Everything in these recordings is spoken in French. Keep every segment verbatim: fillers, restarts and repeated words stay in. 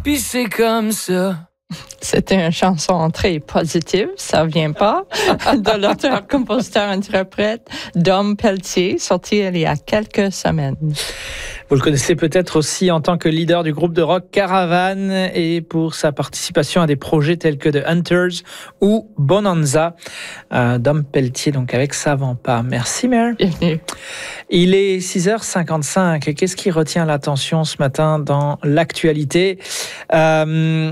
puis c'est comme ça. C'était une chanson très positive, ça vient pas de l'auteur, compositeur, interprète Dom Pelletier, sorti il y a quelques semaines. Vous le connaissez peut-être aussi en tant que leader du groupe de rock Caravan et pour sa participation à des projets tels que The Hunters ou Bonanza. Euh, Dom Pelletier, donc avec Savant Pas. Merci, Mère. Bienvenue. Il est six heures cinquante-cinq. Qu'est-ce qui retient l'attention ce matin dans l'actualité ? euh,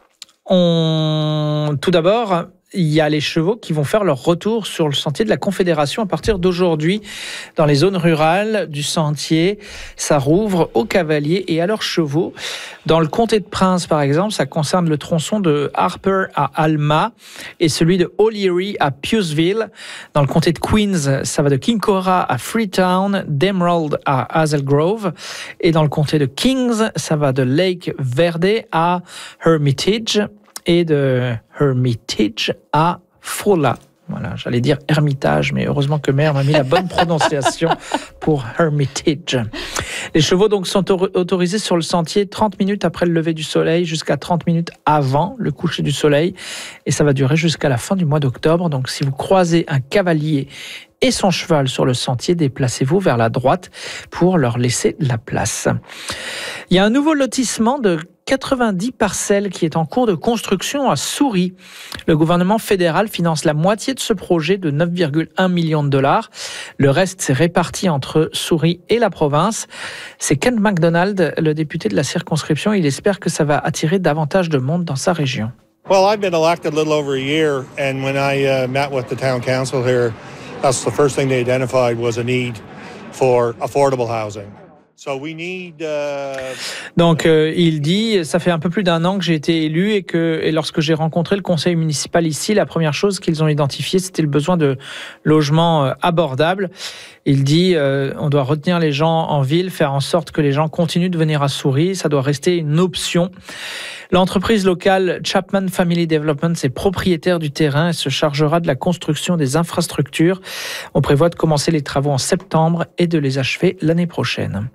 On... Tout d'abord, il y a les chevaux qui vont faire leur retour sur le sentier de la Confédération à partir d'aujourd'hui dans les zones rurales du sentier. Ça rouvre aux cavaliers et à leurs chevaux. Dans le comté de Prince, par exemple, ça concerne le tronçon de Harper à Alma et celui de O'Leary à Pughesville. Dans le comté de Queens, ça va de Kincora à Freetown, d'Emerald à Hazel Grove. Et dans le comté de Kings, ça va de Lake Verde à Hermitage et de Hermitage à Folla. Voilà, j'allais dire Hermitage, mais heureusement que Mère m'a mis la bonne prononciation pour Hermitage. Les chevaux donc sont autorisés sur le sentier trente minutes après le lever du soleil jusqu'à trente minutes avant le coucher du soleil. Et ça va durer jusqu'à la fin du mois d'octobre. Donc si vous croisez un cavalier et son cheval sur le sentier, déplacez-vous vers la droite pour leur laisser la place. Il y a un nouveau lotissement de quatre-vingt-dix parcelles qui est en cours de construction à Souris. Le gouvernement fédéral finance la moitié de ce projet de neuf virgule un millions de dollars. Le reste s'est réparti entre Souris et la province. C'est Kent MacDonald, le député de la circonscription. Il espère que ça va attirer davantage de monde dans sa région. Well, I've been elected a little over a year, and when I uh, met with the town council here, that's the first thing they identified was a need for affordable housing. So we need, uh... Donc euh, il dit, ça fait un peu plus d'un an que j'ai été élu et que et lorsque j'ai rencontré le conseil municipal ici, la première chose qu'ils ont identifiée, c'était le besoin de logements euh, abordables. Il dit, euh, on doit retenir les gens en ville, faire en sorte que les gens continuent de venir à Souris, ça doit rester une option. L'entreprise locale Chapman Family Development est propriétaire du terrain et se chargera de la construction des infrastructures. On prévoit de commencer les travaux en septembre et de les achever l'année prochaine.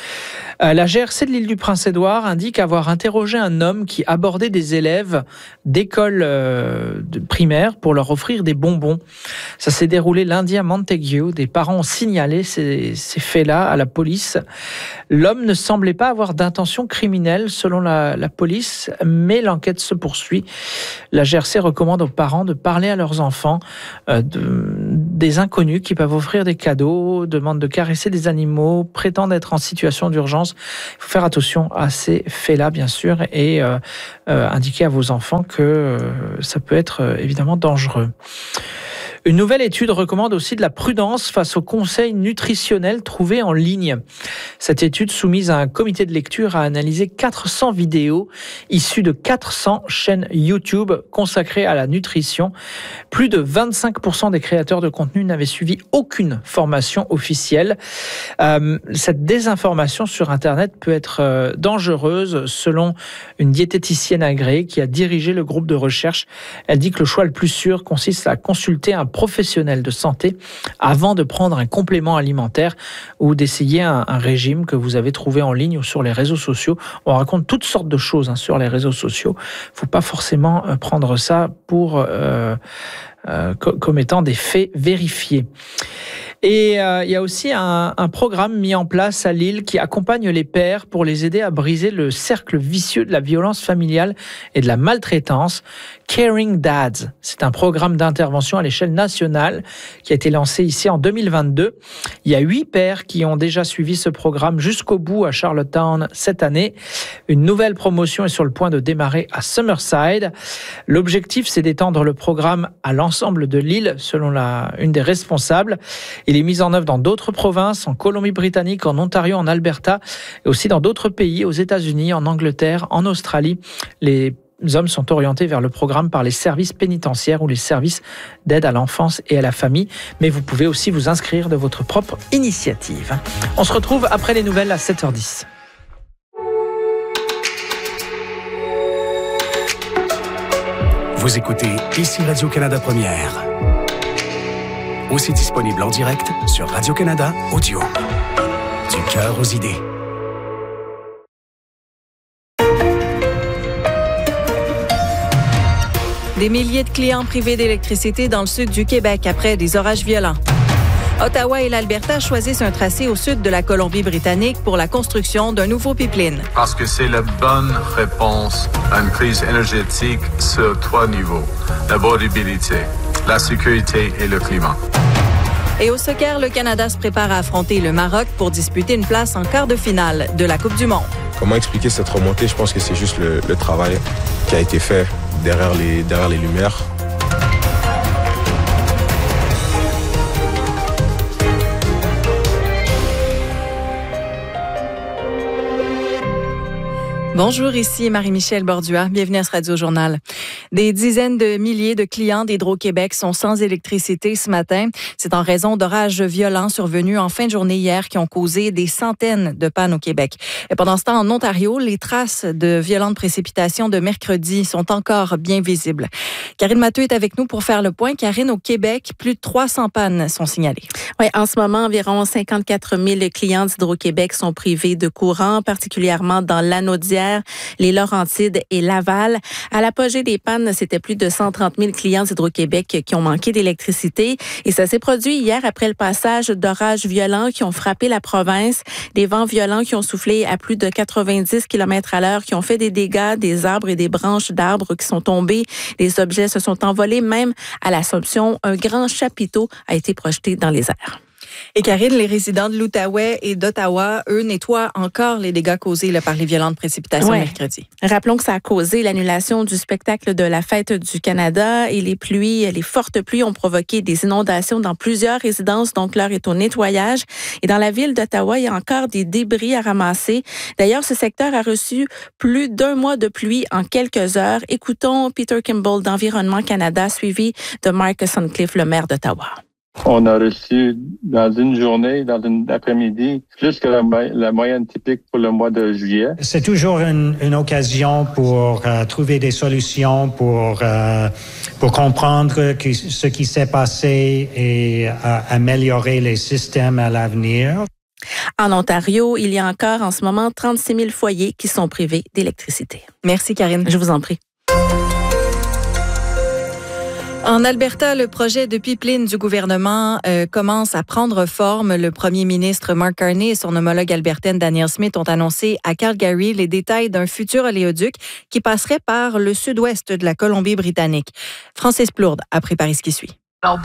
La G R C de l'île du Prince-Édouard indique avoir interrogé un homme qui abordait des élèves d'école euh, de primaire pour leur offrir des bonbons. Ça s'est déroulé lundi à Montague. Des parents ont signalé ces, ces faits-là à la police. L'homme ne semblait pas avoir d'intention criminelle selon la, la police, mais l'enquête se poursuit. La G R C recommande aux parents de parler à leurs enfants euh, de, des inconnus qui peuvent offrir des cadeaux, demandent de caresser des animaux, prétendent être en situation d'urgence. Il faut faire attention à ces faits-là, bien sûr, et euh, euh, indiquer à vos enfants que euh, ça peut être euh, évidemment dangereux. Une nouvelle étude recommande aussi de la prudence face aux conseils nutritionnels trouvés en ligne. Cette étude soumise à un comité de lecture a analysé quatre cents vidéos issues de quatre cents chaînes YouTube consacrées à la nutrition. Plus de vingt-cinq pour cent des créateurs de contenu n'avaient suivi aucune formation officielle. Euh, cette désinformation sur Internet peut être euh, dangereuse selon une diététicienne agréée qui a dirigé le groupe de recherche. Elle dit que le choix le plus sûr consiste à consulter un professionnel de santé avant de prendre un complément alimentaire ou d'essayer un, un régime que vous avez trouvé en ligne ou sur les réseaux sociaux. On raconte toutes sortes de choses hein, sur les réseaux sociaux. Il ne faut pas forcément prendre ça pour, euh, euh, comme étant des faits vérifiés. Et euh, il y a aussi un, un programme mis en place à Lille qui accompagne les pères pour les aider à briser le cercle vicieux de la violence familiale et de la maltraitance. Caring Dads, c'est un programme d'intervention à l'échelle nationale qui a été lancé ici en deux mille vingt-deux. Il y a huit pères qui ont déjà suivi ce programme jusqu'au bout à Charlottetown cette année. Une nouvelle promotion est sur le point de démarrer à Summerside. L'objectif, c'est d'étendre le programme à l'ensemble de l'île, selon la, une des responsables. Il est mis en œuvre dans d'autres provinces, en Colombie-Britannique, en Ontario, en Alberta, et aussi dans d'autres pays, aux États-Unis, en Angleterre, en Australie. Les hommes sont orientés vers le programme par les services pénitentiaires ou les services d'aide à l'enfance et à la famille. Mais vous pouvez aussi vous inscrire de votre propre initiative. On se retrouve après les nouvelles à sept heures dix. Vous écoutez ici Radio-Canada Première. Aussi disponible en direct sur Radio-Canada Audio. Du cœur aux idées. Des milliers de clients privés d'électricité dans le sud du Québec après des orages violents. Ottawa et l'Alberta choisissent un tracé au sud de la Colombie-Britannique pour la construction d'un nouveau pipeline. Parce que c'est la bonne réponse à une crise énergétique sur trois niveaux. L'abordabilité, la sécurité et le climat. Et au soccer, le Canada se prépare à affronter le Maroc pour disputer une place en quart de finale de la Coupe du Monde. Comment expliquer cette remontée? Je pense que c'est juste le, le travail qui a été fait derrière les, derrière les lumières. Bonjour, ici Marie-Michel Bordua. Bienvenue à ce Radio-Journal. Des dizaines de milliers de clients d'Hydro-Québec sont sans électricité ce matin. C'est en raison d'orages violents survenus en fin de journée hier qui ont causé des centaines de pannes au Québec. Et pendant ce temps, en Ontario, les traces de violentes précipitations de mercredi sont encore bien visibles. Karine Mathieu est avec nous pour faire le point. Karine, au Québec, plus de trois cents pannes sont signalées. Oui, en ce moment, environ cinquante-quatre mille clients d'Hydro-Québec sont privés de courant, particulièrement dans l'Anaudière, les Laurentides et Laval. À l'apogée des pannes, c'était plus de cent trente mille clients d'Hydro-Québec qui ont manqué d'électricité. Et ça s'est produit hier après le passage d'orages violents qui ont frappé la province. Des vents violents qui ont soufflé à plus de quatre-vingt-dix kilomètres à l'heure, qui ont fait des dégâts, des arbres et des branches d'arbres qui sont tombés. Des objets se sont envolés. Même à l'Assomption, un grand chapiteau a été projeté dans les airs. Et Karine, les résidents de l'Outaouais et d'Ottawa, eux, nettoient encore les dégâts causés là, par les violentes précipitations ouais. mercredi. Rappelons que ça a causé l'annulation du spectacle de la Fête du Canada et les pluies, les fortes pluies ont provoqué des inondations dans plusieurs résidences, donc l'heure est au nettoyage. Et dans la ville d'Ottawa, il y a encore des débris à ramasser. D'ailleurs, ce secteur a reçu plus d'un mois de pluie en quelques heures. Écoutons Peter Kimball d'Environnement Canada, suivi de Mark Sutcliffe, le maire d'Ottawa. On a reçu dans une journée, dans une après-midi, plus que la, la moyenne typique pour le mois de juillet. C'est toujours une, une occasion pour euh, trouver des solutions, pour, euh, pour comprendre que, ce qui s'est passé et euh, améliorer les systèmes à l'avenir. En Ontario, il y a encore en ce moment trente-six mille foyers qui sont privés d'électricité. Merci Karine. Je vous en prie. En Alberta, le projet de pipeline du gouvernement euh, commence à prendre forme. Le premier ministre Mark Carney et son homologue albertaine Danielle Smith ont annoncé à Calgary les détails d'un futur oléoduc qui passerait par le sud-ouest de la Colombie-Britannique. Francis Plourde a préparé ce qui suit.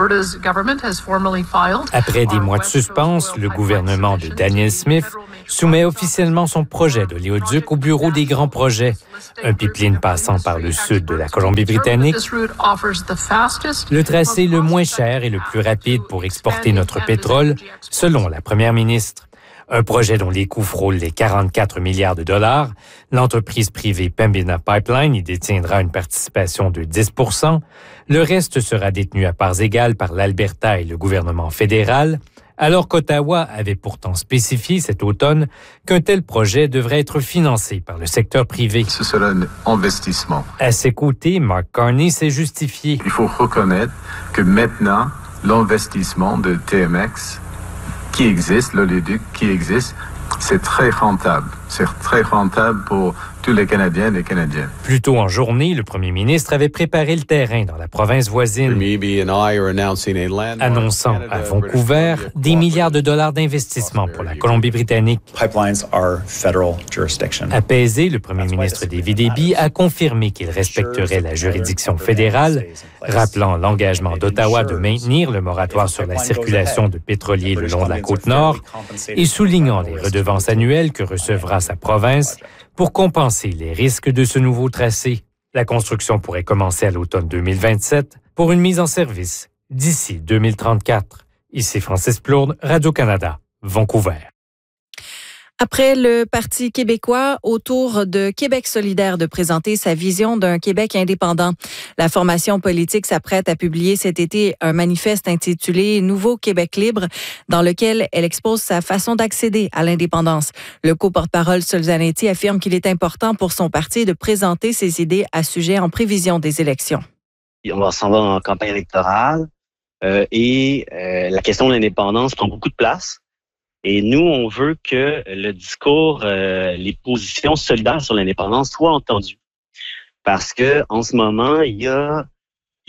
Après des mois de suspense, le gouvernement de Danielle Smith soumet officiellement son projet d'oléoduc au bureau des grands projets. Un pipeline passant par le sud de la Colombie-Britannique, le tracé le moins cher et le plus rapide pour exporter notre pétrole, selon la première ministre. Un projet dont les coûts frôlent les quarante-quatre milliards de dollars. L'entreprise privée Pembina Pipeline y détiendra une participation de dix pour cent. Le reste sera détenu à parts égales par l'Alberta et le gouvernement fédéral, alors qu'Ottawa avait pourtant spécifié cet automne qu'un tel projet devrait être financé par le secteur privé. Ce sera un investissement. À ses côtés, Mark Carney s'est justifié. Il faut reconnaître que maintenant, l'investissement de T M X qui existe, l'oléoduc qui existe, c'est très rentable. C'est très rentable pour tous les Canadiens et les Canadiennes. Plus tôt en journée, le premier ministre avait préparé le terrain dans la province voisine, annonçant à Vancouver des milliards de dollars d'investissement pour la Colombie-Britannique. Apaisé, le premier ministre David Eby a confirmé qu'il respecterait la juridiction fédérale, rappelant l'engagement d'Ottawa de maintenir le moratoire sur la circulation de pétroliers le long de la Côte-Nord et soulignant les redevances annuelles que recevra sa province pour compenser les risques de ce nouveau tracé. La construction pourrait commencer à l'automne deux mille vingt-sept pour une mise en service d'ici deux mille trente-quatre. Ici Francis Plourde, Radio-Canada, Vancouver. Après le Parti québécois, au tour de Québec solidaire de présenter sa vision d'un Québec indépendant. La formation politique s'apprête à publier cet été un manifeste intitulé « Nouveau Québec libre » dans lequel elle expose sa façon d'accéder à l'indépendance. Le co-porte-parole Sol Zanetti affirme qu'il est important pour son parti de présenter ses idées à ce sujet en prévision des élections. On va s'en va en campagne électorale euh, et euh, la question de l'indépendance prend beaucoup de place. Et nous, on veut que le discours, euh, les positions solidaires sur l'indépendance soient entendues. Parce que en ce moment, il y a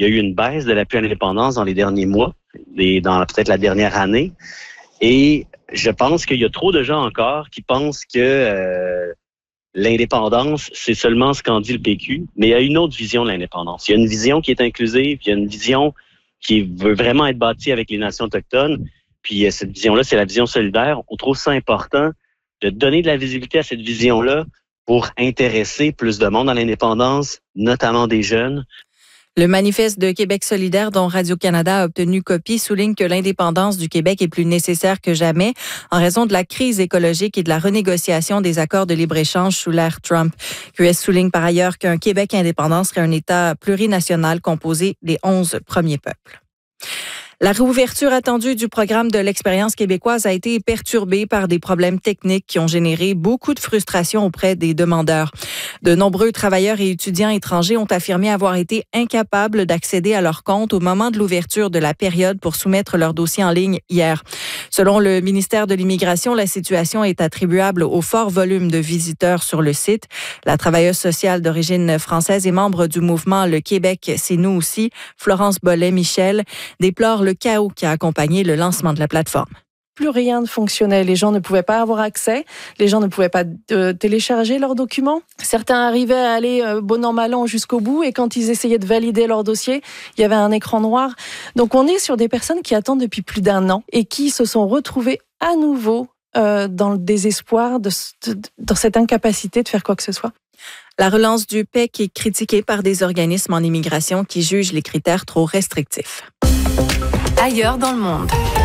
il y a eu une baisse de l'appui à l'indépendance dans les derniers mois, et dans peut-être la dernière année. Et je pense qu'il y a trop de gens encore qui pensent que euh, l'indépendance, c'est seulement ce qu'en dit le P Q, mais il y a une autre vision de l'indépendance. Il y a une vision qui est inclusive, il y a une vision qui veut vraiment être bâtie avec les nations autochtones. Puis cette vision-là, c'est la vision solidaire. On trouve ça important de donner de la visibilité à cette vision-là pour intéresser plus de monde à l'indépendance, notamment des jeunes. Le manifeste de Québec solidaire dont Radio-Canada a obtenu copie souligne que l'indépendance du Québec est plus nécessaire que jamais en raison de la crise écologique et de la renégociation des accords de libre-échange sous l'ère Trump. Q S souligne par ailleurs qu'un Québec indépendant serait un État plurinational composé des onze premiers peuples. La réouverture attendue du programme de l'expérience québécoise a été perturbée par des problèmes techniques qui ont généré beaucoup de frustration auprès des demandeurs. De nombreux travailleurs et étudiants étrangers ont affirmé avoir été incapables d'accéder à leur compte au moment de l'ouverture de la période pour soumettre leur dossier en ligne hier. Selon le ministère de l'Immigration, la situation est attribuable au fort volume de visiteurs sur le site. La travailleuse sociale d'origine française et membre du mouvement Le Québec, c'est nous aussi, Florence Bollet-Michel, déplore le chaos qui a accompagné le lancement de la plateforme. Plus rien ne fonctionnait. Les gens ne pouvaient pas avoir accès. Les gens ne pouvaient pas euh, télécharger leurs documents. Certains arrivaient à aller euh, bon an mal an jusqu'au bout et quand ils essayaient de valider leur dossier, il y avait un écran noir. Donc on est sur des personnes qui attendent depuis plus d'un an et qui se sont retrouvées à nouveau euh, dans le désespoir, de, de, dans cette incapacité de faire quoi que ce soit. La relance du P E C est critiquée par des organismes en immigration qui jugent les critères trop restrictifs. Ailleurs dans le monde.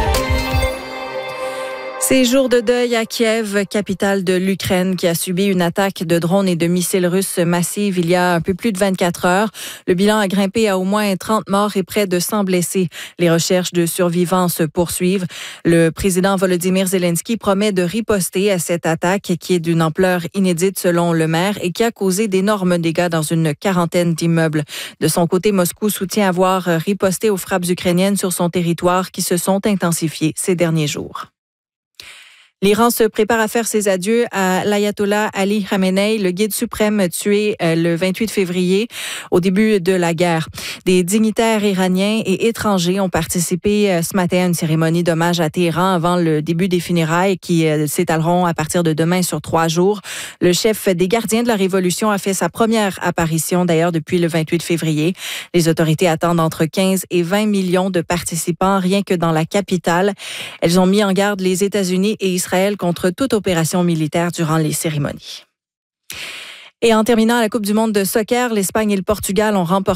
Ces jours de deuil à Kiev, capitale de l'Ukraine, qui a subi une attaque de drones et de missiles russes massive il y a un peu plus de vingt-quatre heures. Le bilan a grimpé à au moins trente morts et près de cent blessés. Les recherches de survivants se poursuivent. Le président Volodymyr Zelensky promet de riposter à cette attaque qui est d'une ampleur inédite selon le maire et qui a causé d'énormes dégâts dans une quarantaine d'immeubles. De son côté, Moscou soutient avoir riposté aux frappes ukrainiennes sur son territoire qui se sont intensifiées ces derniers jours. L'Iran se prépare à faire ses adieux à l'ayatollah Ali Khamenei, le guide suprême tué le vingt-huit février au début de la guerre. Des dignitaires iraniens et étrangers ont participé ce matin à une cérémonie d'hommage à Téhéran avant le début des funérailles qui s'étaleront à partir de demain sur trois jours. Le chef des gardiens de la Révolution a fait sa première apparition d'ailleurs depuis le vingt-huit février. Les autorités attendent entre quinze et vingt millions de participants rien que dans la capitale. Elles ont mis en garde les États-Unis et Israël contre toute opération militaire durant les cérémonies. Et en terminant, à la Coupe du monde de soccer, l'Espagne et le Portugal ont remporté